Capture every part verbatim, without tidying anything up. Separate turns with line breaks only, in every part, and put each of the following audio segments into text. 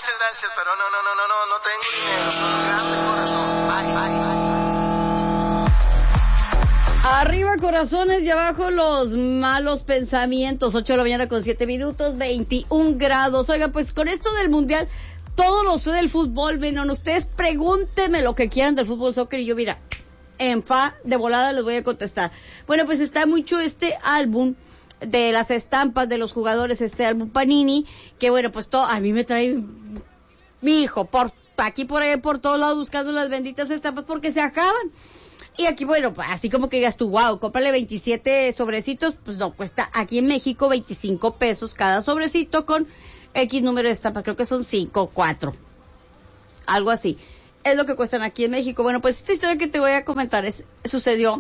muchas gracias, pero no, no, no, no, no, no tengo dinero. Grande corazón. Bye, bye, bye.
Arriba corazones y abajo los malos pensamientos. ocho de la mañana con siete minutos, veintiún grados. Oiga, pues con esto del mundial, todo lo sé del fútbol, venan, ustedes pregúntenme lo que quieran del fútbol, soccer, y yo, mira, en fa, de volada les voy a contestar. Bueno, pues está mucho este álbum de las estampas de los jugadores, este álbum Panini, que bueno, pues todo, a mí me trae mi hijo, por aquí, por ahí, por todos lados, buscando las benditas estampas, porque se acaban. Y aquí, bueno, pues así como que digas tú, wow, cómprale veintisiete sobrecitos, pues no, cuesta aquí en México veinticinco pesos cada sobrecito con X número de estampas, creo que son cinco o cuatro, algo así. Es lo que cuestan aquí en México. Bueno, pues esta historia que te voy a comentar es, sucedió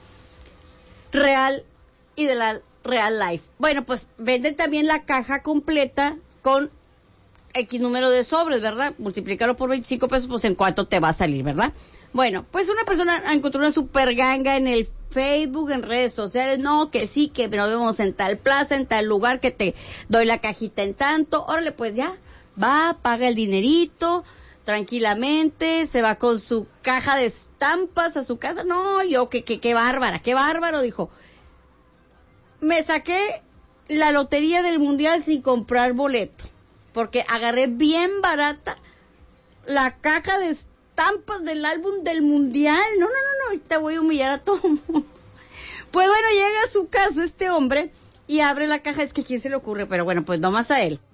real y de la real life. Bueno, pues venden también la caja completa con X número de sobres, ¿verdad? Multiplícalo por veinticinco pesos, pues en cuánto te va a salir, ¿verdad? Bueno, pues una persona encontró una super ganga en el Facebook, en redes sociales, no, que sí, que nos vemos en tal plaza, en tal lugar, que te doy la cajita en tanto. Órale, pues ya, va, paga el dinerito, tranquilamente, se va con su caja de estampas a su casa. No, yo, que, que, qué bárbara, qué bárbaro, dijo. Me saqué la lotería del mundial sin comprar boleto, porque agarré bien barata la caja de estampas del álbum del mundial. No, no, no, no, ahorita voy a humillar a todo el mundo. Pues bueno, llega a su casa este hombre y abre la caja. Es que ¿quién se le ocurre? Pero bueno, pues nomás a él.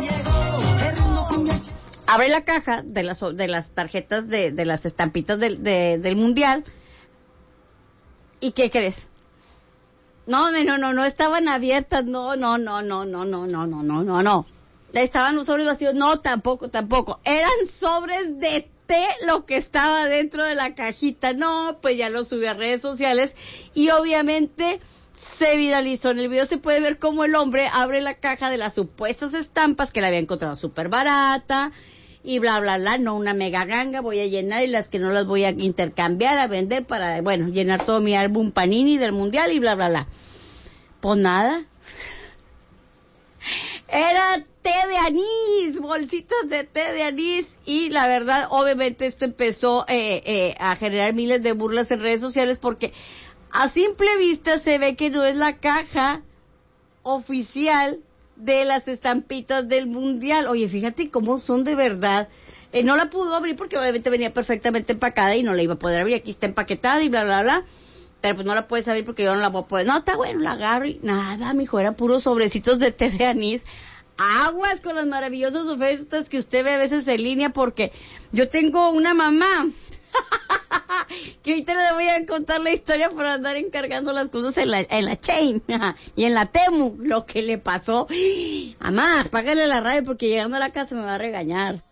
Abre la caja de las de las tarjetas de, de las estampitas del, de, del mundial. ¿Y qué crees? No, no, no, no estaban abiertas. No, no, no, no, no, no, no, no, no, no, no. Estaban los sobres vacíos. No, tampoco, tampoco. Eran sobres de té lo que estaba dentro de la cajita. No, pues ya lo subí a redes sociales y obviamente se viralizó. En el video se puede ver cómo el hombre abre la caja de las supuestas estampas que le había encontrado súper barata y bla, bla, bla. No, una mega ganga, voy a llenar, y las que no las voy a intercambiar, a vender para, bueno, llenar todo mi álbum Panini del mundial y bla, bla, bla. Pues nada. Era té de anís, bolsitas de té de anís, y la verdad, obviamente esto empezó eh, eh, a generar miles de burlas en redes sociales, porque a simple vista se ve que no es la caja oficial de las estampitas del mundial. Oye, fíjate cómo son de verdad. Eh, no la pudo abrir porque obviamente venía perfectamente empacada y no la iba a poder abrir. Aquí está empaquetada y bla, bla, bla. Pero pues no la puedes abrir porque yo no la voy a poder. No, está bueno, la agarro y nada, mijo, eran puros sobrecitos de té de anís. Aguas con las maravillosas ofertas que usted ve a veces en línea, porque yo tengo una mamá que ahorita le voy a contar la historia por andar encargando las cosas en la, en la Chain y en la Temu, lo que le pasó. Mamá, págale la radio porque llegando a la casa me va a regañar.